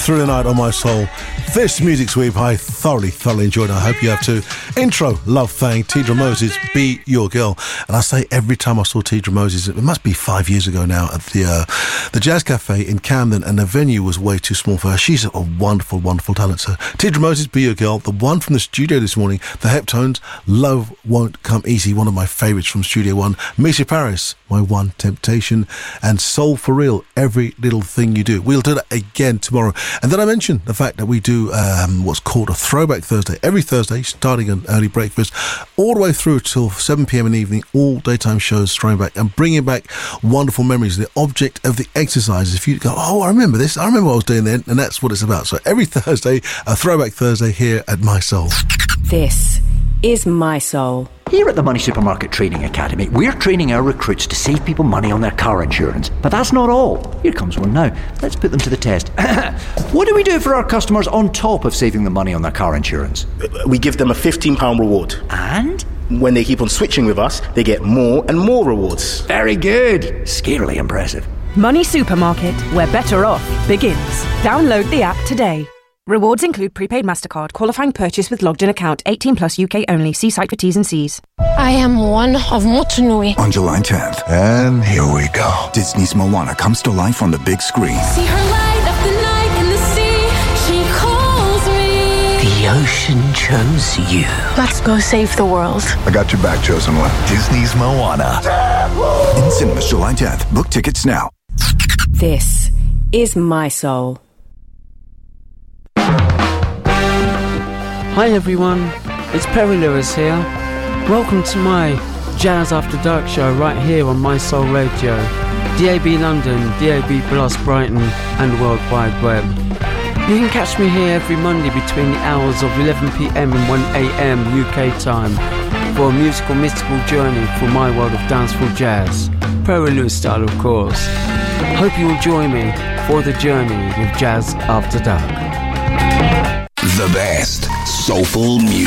through the night on my soul. This music sweep I thoroughly enjoyed. I hope you have too. Intro, Love Thang, Tidra Moses, Be Your Girl. And I say every time I saw Tidra Moses, it must be 5 years ago now, at the Jazz Cafe in Camden, and the venue was way too small for her. She's a wonderful talent. So Tidra Moses, Be Your Girl. The one from the studio this morning, the Heptones, Love Won't Come Easy, one of my favourites from Studio One. Misha Paris, My One Temptation, and Soul for Real, Every Little Thing You Do. We'll do that again tomorrow. And then I mentioned the fact that we do what's called a Throwback Thursday every Thursday, starting an early breakfast all the way through till 7 p.m. in the evening, all daytime shows throwing back and bringing back wonderful memories. The object of the exercise, if you go, oh, I remember this, I remember what I was doing then, and that's what it's about. So every Thursday, a Throwback Thursday here at My Soul. This is My Soul. Here at the Money Supermarket Training Academy, we're training our recruits to save people money on their car insurance. But that's not all. Here comes one now. Let's put them to the test. What do we do for our customers on top of saving them money on their car insurance? We give them a £15 reward. And? When they keep on switching with us, they get more and more rewards. Very good. Scarily impressive. Money Supermarket, where better off begins. Download the app today. Rewards include prepaid MasterCard, qualifying purchase with logged-in account, 18 plus UK only. See site for T's and C's. I am one of Motunui. On July 10th, and here we go. Disney's Moana comes to life on the big screen. See her light up the night in the sea. She calls me. The ocean chose you. Let's go save the world. I got your back, chosen one. Disney's Moana. In cinemas July 10th. Book tickets now. This is My Soul. Hi everyone, it's Perry Lewis here. Welcome to my Jazz After Dark show right here on My Soul Radio, DAB London, DAB Plus Brighton and World Wide Web. You can catch me here every Monday between the hours of 11pm and 1am UK time for a musical mystical journey through my world of dancehall jazz, Perry Lewis style of course. Hope you will join me for the journey with Jazz After Dark. The best soulful music.